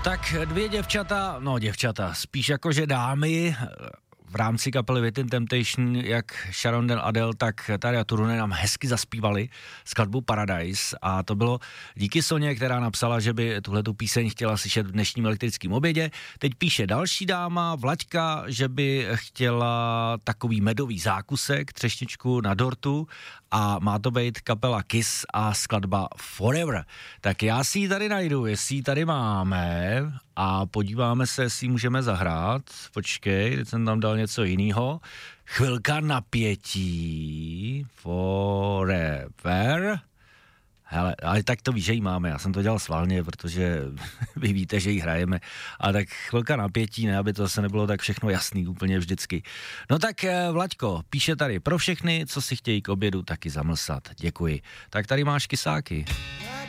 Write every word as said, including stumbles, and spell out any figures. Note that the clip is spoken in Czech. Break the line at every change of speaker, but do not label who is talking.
Tak dvě děvčata, no děvčata, spíš jakože dámy v rámci kapely Within Temptation, jak Sharon Del Adele, tak Tarja Turunen nám hezky zaspívali skladbu Paradise a to bylo díky Soně, která napsala, že by tuhletu píseň chtěla slyšet v dnešním elektrickém obědě. Teď píše další dáma, Vlaďka, že by chtěla takový medový zákusek, třešničku na dortu a má to být kapela Kiss a skladba Forever. Tak já si ji tady najdu, jestli ji tady máme a podíváme se, jestli ji můžeme zahrát. Počkej, teď jsem tam dal něco jiného. Chvilka napětí. Forever. Hele, ale tak to víš, že ji máme, já jsem to dělal sválně, protože vy víte, že ji hrajeme, ale tak chvilka napětí, ne, aby to zase nebylo tak všechno jasný úplně vždycky. No tak Vlaďko, píše tady pro všechny, co si chtějí k obědu taky zamlsat, děkuji. Tak tady máš kysáky.